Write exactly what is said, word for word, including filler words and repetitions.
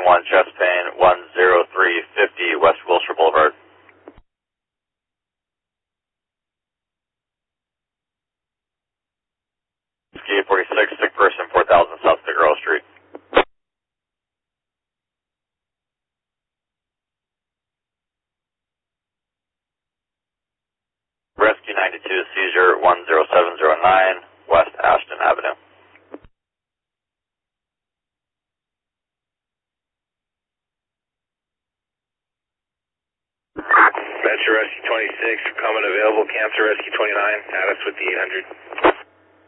one, chest pain, one zero three fifty West Wilshire Boulevard. Ski forty-six, sick person, four thousand South Figueroa Street. Rescue ninety-two, seizure one zero seven zero nine, West Ashton Avenue. Metro Rescue twenty-six, coming available, Cancer Rescue twenty-nine, add us with the eight hundred.